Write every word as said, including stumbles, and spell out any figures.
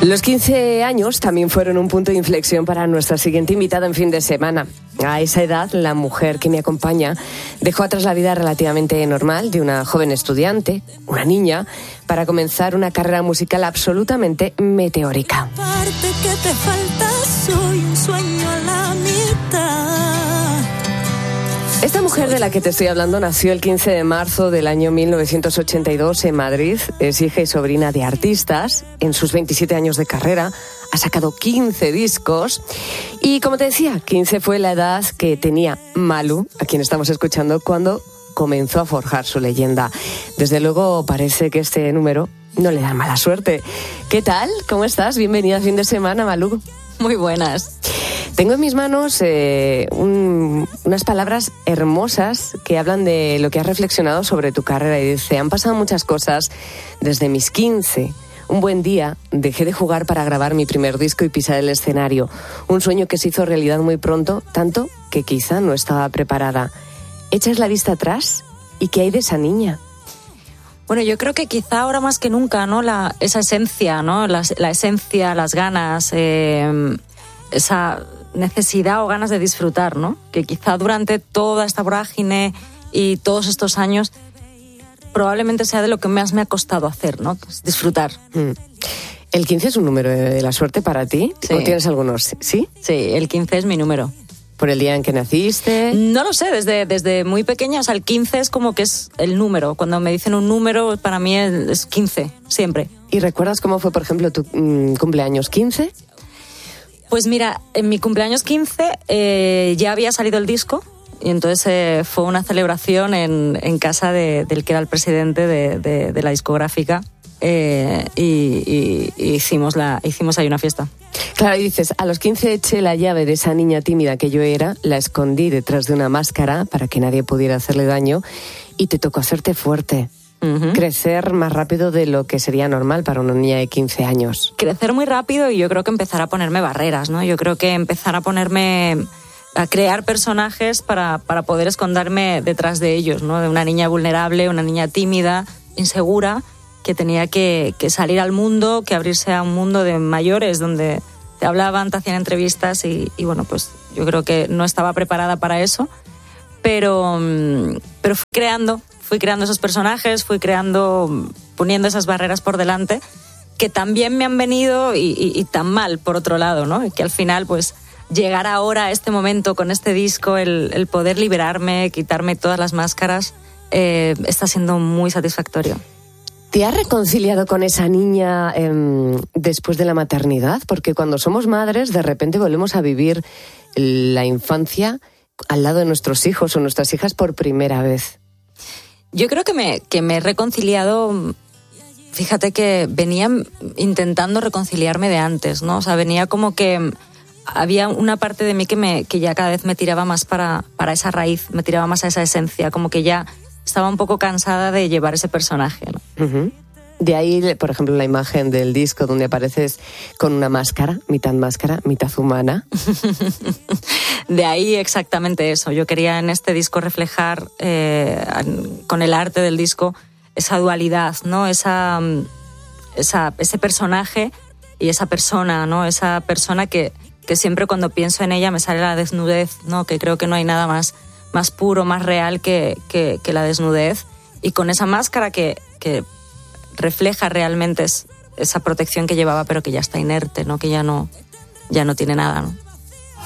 Los quince años también fueron un punto de inflexión para nuestra siguiente invitada en fin de semana. A esa edad, la mujer que me acompaña dejó atrás la vida relativamente normal de una joven estudiante, una niña, para comenzar una carrera musical absolutamente meteórica. Parte que te falta, soy un sueño a la mitad. Esta mujer de la que te estoy hablando nació el quince de marzo del año mil novecientos ochenta y dos en Madrid. Es hija y sobrina de artistas. En sus veintisiete años de carrera ha sacado quince discos. Y como te decía, quince fue la edad que tenía Malú, a quien estamos escuchando, cuando comenzó a forjar su leyenda. Desde luego parece que este número no le da mala suerte. ¿Qué tal? ¿Cómo estás? Bienvenida a fin de semana, Malú. Muy buenas. Tengo en mis manos eh, un, unas palabras hermosas que hablan de lo que has reflexionado sobre tu carrera. Y dice: han pasado muchas cosas desde mis quince. Un buen día dejé de jugar para grabar mi primer disco y pisar el escenario. Un sueño que se hizo realidad muy pronto, tanto que quizá no estaba preparada. ¿Echas la vista atrás? ¿Y qué hay de esa niña? Bueno, yo creo que quizá ahora más que nunca, ¿no? La, esa esencia, ¿no? La, la esencia, las ganas, eh, esa necesidad o ganas de disfrutar, ¿no? Que quizá durante toda esta vorágine y todos estos años probablemente sea de lo que más me ha costado hacer, ¿no? Pues disfrutar. Mm. ¿El quince es un número de la suerte para ti? Sí. ¿O tienes algunos? ¿Sí? Sí, el quince es mi número. ¿Por el día en que naciste? No lo sé, desde, desde muy pequeña, o sea, el quince es como que es el número. Cuando me dicen un número, para mí es quince, siempre. ¿Y recuerdas cómo fue, por ejemplo, tu mmm, cumpleaños quince? Pues mira, en mi cumpleaños quince eh, ya había salido el disco y entonces eh, fue una celebración en, en casa de, del que era el presidente de, de, de la discográfica eh, y, y, y hicimos, la, hicimos ahí una fiesta. Claro, y dices, a los quince eché la llave de esa niña tímida que yo era, la escondí detrás de una máscara para que nadie pudiera hacerle daño y te tocó hacerte fuerte. Uh-huh. Crecer más rápido de lo que sería normal para una niña de quince años. Crecer muy rápido y yo creo que empezar a ponerme barreras, ¿no? Yo creo que empezar a ponerme, a crear personajes para, para poder esconderme detrás de ellos, ¿no? De una niña vulnerable, una niña tímida, insegura, que tenía que, que salir al mundo, que abrirse a un mundo de mayores donde te hablaban, te hacían entrevistas y, y bueno, pues yo creo que no estaba preparada para eso, pero, pero fui creando, fui creando esos personajes, fui creando, poniendo esas barreras por delante, que también me han venido y, y, y tan mal por otro lado, ¿no? Y que al final, pues, llegar ahora a este momento con este disco, el, el poder liberarme, quitarme todas las máscaras, eh, está siendo muy satisfactorio. ¿Te has reconciliado con esa niña eh, después de la maternidad? Porque cuando somos madres, de repente volvemos a vivir la infancia al lado de nuestros hijos o nuestras hijas por primera vez. Yo creo que me, que me he reconciliado. Fíjate que venía intentando reconciliarme de antes, ¿no? O sea, venía como que había una parte de mí que, me, que ya cada vez me tiraba más para, para esa raíz, me tiraba más a esa esencia, como que ya estaba un poco cansada de llevar ese personaje, ¿no? Uh-huh. De ahí, por ejemplo, la imagen del disco donde apareces con una máscara, mitad máscara, mitad humana. De ahí exactamente eso. Yo quería en este disco reflejar eh, con el arte del disco esa dualidad, ¿no? Esa, esa, ese personaje y esa persona, ¿no? Esa persona que, que siempre cuando pienso en ella me sale la desnudez, ¿no? Que creo que no hay nada más, más puro, más real que, que, que la desnudez. Y con esa máscara que, que refleja realmente es, esa protección que llevaba, pero que ya está inerte, ¿no? Que ya no, ya no tiene nada, ¿no?